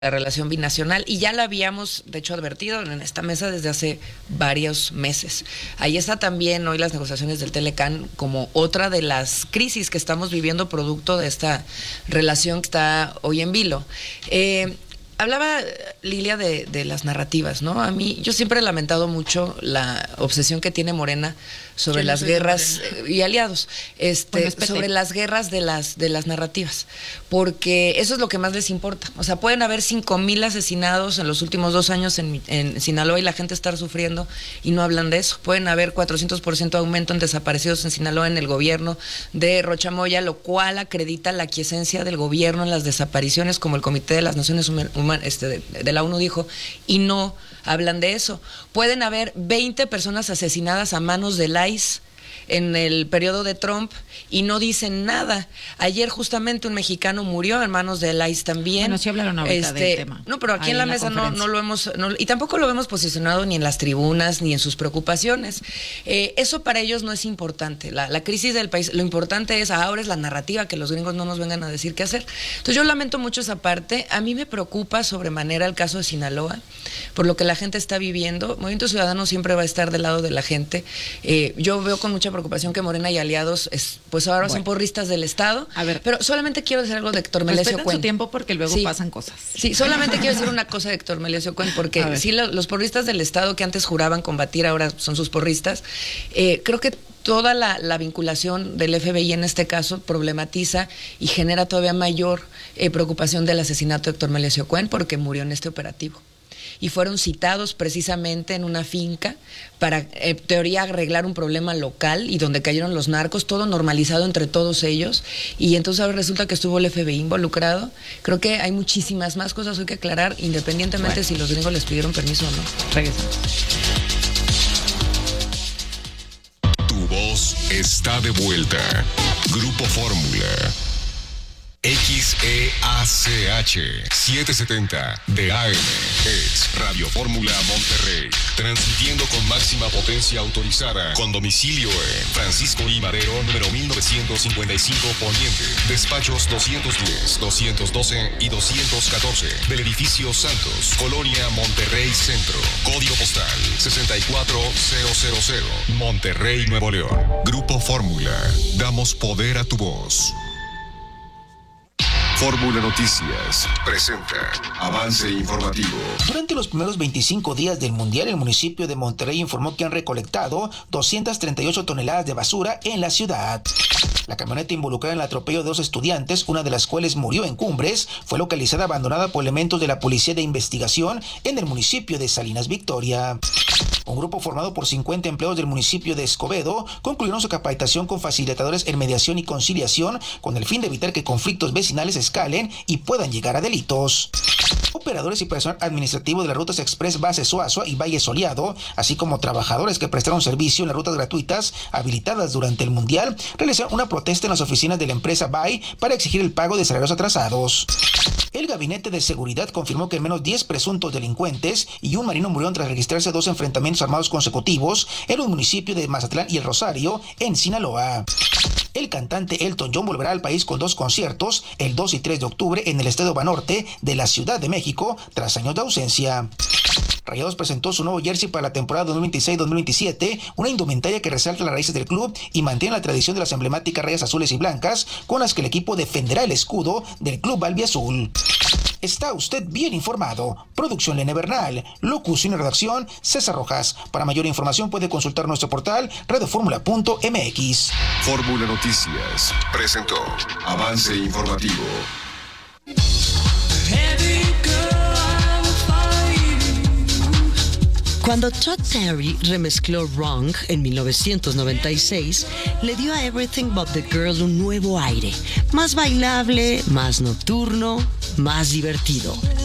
la relación binacional, y ya la habíamos, de hecho, advertido en esta mesa desde hace varios meses. Ahí está también hoy las negociaciones del Telecán como otra de las crisis que estamos viviendo producto de esta relación que está hoy en vilo. Hablaba Lilia de las narrativas, ¿no? A mí, yo siempre he lamentado mucho la obsesión que tiene Morena sobre las guerras y aliados, sobre las guerras de las narrativas, porque eso es lo que más les importa. O sea, pueden haber 5,000 asesinados en los últimos 2 años en Sinaloa y la gente estar sufriendo y no hablan de eso. Pueden haber 400% aumento en desaparecidos en Sinaloa en el gobierno de Rocha Moya, lo cual acredita la aquiescencia del gobierno en las desapariciones, como el Comité de las Naciones Humanas de la ONU dijo, y no hablan de eso. Pueden haber 20 personas asesinadas a manos del ICE en el periodo de Trump y no dicen nada. Ayer justamente un mexicano murió en manos del ICE también. Bueno, sí hablaron ahorita del tema. No, pero aquí en la mesa no lo hemos, y tampoco lo hemos posicionado ni en las tribunas ni en sus preocupaciones. Eso para ellos no es importante. La crisis del país, lo importante es ahora es la narrativa, que los gringos no nos vengan a decir qué hacer. Entonces yo lamento mucho esa parte. A mí me preocupa sobremanera el caso de Sinaloa, por lo que la gente está viviendo. Movimiento Ciudadano siempre va a estar del lado de la gente. Yo veo con mucha preocupación que Morena y aliados pues ahora son porristas del Estado. A ver, pero solamente quiero decir algo de Héctor Melesio Cuen. Su tiempo porque luego pasan cosas. Sí, solamente quiero decir una cosa de Héctor Melesio Cuen, porque sí, los porristas del Estado que antes juraban combatir ahora son sus porristas. Creo que toda la vinculación del FBI en este caso problematiza y genera todavía mayor preocupación del asesinato de Héctor Melesio Cuen, porque murió en este operativo. Y fueron citados precisamente en una finca para, en teoría, arreglar un problema local y donde cayeron los narcos, todo normalizado entre todos ellos. Y entonces ahora resulta que estuvo el FBI involucrado. Creo que hay muchísimas más cosas hoy que aclarar, independientemente si los gringos les pidieron permiso o no. Regresamos. Tu voz está de vuelta. Grupo Fórmula. XEACH 770 de AM es Radio Fórmula Monterrey, transmitiendo con máxima potencia autorizada, con domicilio en Francisco I. Madero, número 1955 Poniente, despachos 210, 212 y 214 del edificio Santos, Colonia Monterrey Centro, código postal 64000, Monterrey, Nuevo León. Grupo Fórmula, damos poder a tu voz. Fórmula Noticias presenta avance informativo. Durante los primeros 25 días del Mundial, el municipio de Monterrey informó que han recolectado 238 toneladas de basura en la ciudad. La camioneta involucrada en el atropello de 2 estudiantes, una de las cuales murió en Cumbres, fue localizada abandonada por elementos de la Policía de Investigación en el municipio de Salinas Victoria. Un grupo formado por 50 empleados del municipio de Escobedo concluyeron su capacitación con facilitadores en mediación y conciliación con el fin de evitar que conflictos vecinales escalen y puedan llegar a delitos. Operadores y personal administrativo de las rutas Express Base Soazua y Valle Soleado, así como trabajadores que prestaron servicio en las rutas gratuitas habilitadas durante el Mundial, realizaron una protesta en las oficinas de la empresa BAI para exigir el pago de salarios atrasados. El Gabinete de Seguridad confirmó que al menos 10 presuntos delincuentes y un marino murieron tras registrarse 2 enfrentamientos armados consecutivos en los municipios de Mazatlán y El Rosario, en Sinaloa. El cantante Elton John volverá al país con 2 conciertos, el 2 y 3 de octubre, en el Estadio Banorte de la Ciudad de México, tras años de ausencia. Rayados presentó su nuevo jersey para la temporada 2026-2027, una indumentaria que resalta las raíces del club y mantiene la tradición de las emblemáticas rayas azules y blancas, con las que el equipo defenderá el escudo del club albiazul. Está usted bien informado. Producción Lene Bernal, locución y redacción César Rojas. Para mayor información puede consultar nuestro portal radioformula.mx. Fórmula Noticias presentó avance informativo. Cuando Todd Terry remezcló Wrong en 1996, le dio a Everything But the Girl un nuevo aire, más bailable, más nocturno, más divertido.